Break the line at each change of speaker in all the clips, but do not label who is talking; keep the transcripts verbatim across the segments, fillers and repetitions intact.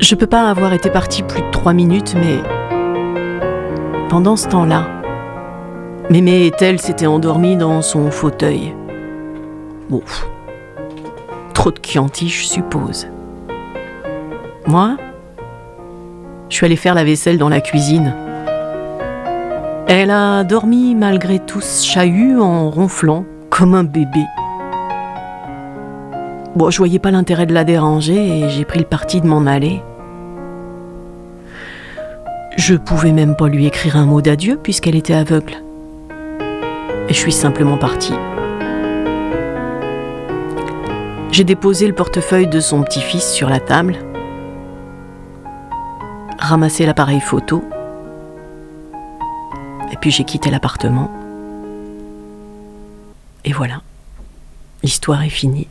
Je peux pas avoir été partie plus de trois minutes, mais pendant ce temps-là, Mémé Ethel s'était endormie dans son fauteuil. Bon, trop de Chianti, je suppose. Moi, je suis allée faire la vaisselle dans la cuisine. Elle a dormi malgré tout ce chahut en ronflant comme un bébé. Bon, je voyais pas l'intérêt de la déranger et j'ai pris le parti de m'en aller. Je pouvais même pas lui écrire un mot d'adieu puisqu'elle était aveugle. Et je suis simplement partie. J'ai déposé le portefeuille de son petit-fils sur la table, ramassé l'appareil photo, et puis j'ai quitté l'appartement. Et voilà, l'histoire est finie.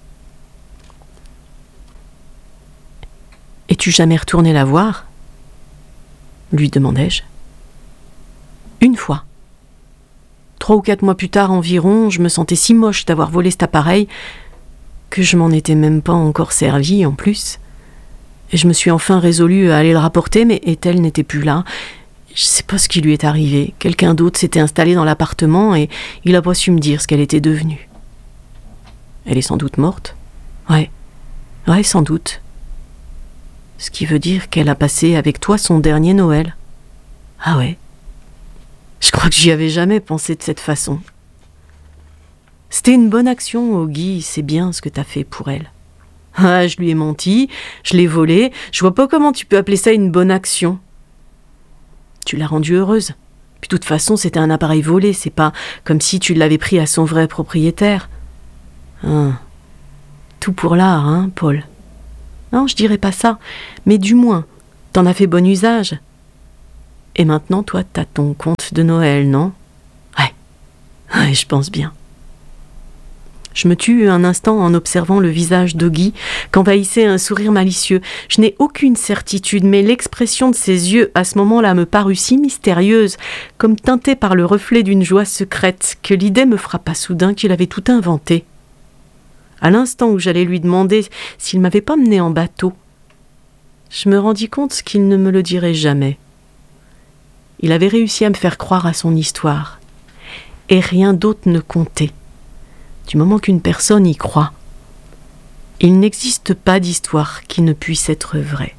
Es-tu jamais retourné la voir ? Lui demandai-je. Une fois. Trois ou quatre mois plus tard environ, je me sentais si moche d'avoir volé cet appareil que je m'en étais même pas encore servi en plus. Et je me suis enfin résolue à aller le rapporter, mais Ethel n'était plus là. Je sais pas ce qui lui est arrivé. Quelqu'un d'autre s'était installé dans l'appartement et il a pas su me dire ce qu'elle était devenue. Elle est sans doute morte ? Ouais, ouais, sans doute. Ce qui veut dire qu'elle a passé avec toi son dernier Noël. Ah ouais. Je crois que j'y avais jamais pensé de cette façon. C'était une bonne action, Augie, c'est bien ce que t'as fait pour elle. Ah, je lui ai menti, je l'ai volée, je vois pas comment tu peux appeler ça une bonne action. Tu l'as rendue heureuse. Puis de toute façon, c'était un appareil volé, c'est pas comme si tu l'avais pris à son vrai propriétaire. Ah. Tout pour l'art, hein, Paul. Non, je dirais pas ça, mais du moins, t'en as fait bon usage. Et maintenant, toi, t'as ton compte de Noël, non ? Ouais, ouais, je pense bien. Je me tue un instant en observant le visage d'Augie qu'envahissait un sourire malicieux. Je n'ai aucune certitude, mais l'expression de ses yeux à ce moment-là me parut si mystérieuse, comme teintée par le reflet d'une joie secrète, que l'idée me frappa soudain qu'il avait tout inventé. À l'instant où j'allais lui demander s'il ne m'avait pas mené en bateau, je me rendis compte qu'il ne me le dirait jamais. Il avait réussi à me faire croire à son histoire, et rien d'autre ne comptait. Du moment qu'une personne y croit, il n'existe pas d'histoire qui ne puisse être vraie.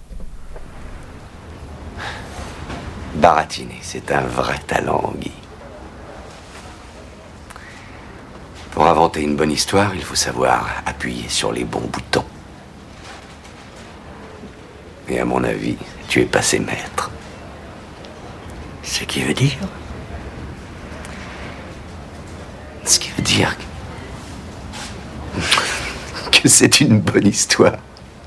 Baratiner, c'est un vrai talent, Guy. Pour inventer une bonne histoire, il faut savoir appuyer sur les bons boutons. Et à mon avis, tu es passé maître.
Ce qui veut dire ?
Ce qui veut dire que, que c'est une bonne histoire.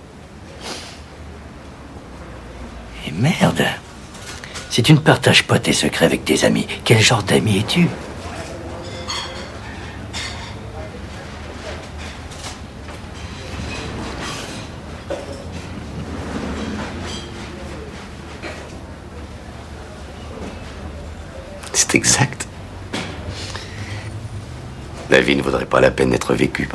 Et merde, si tu ne partages pas tes secrets avec tes amis, quel genre d'ami es-tu ?
C'est exact. La vie ne vaudrait pas la peine d'être vécue, pas vrai ?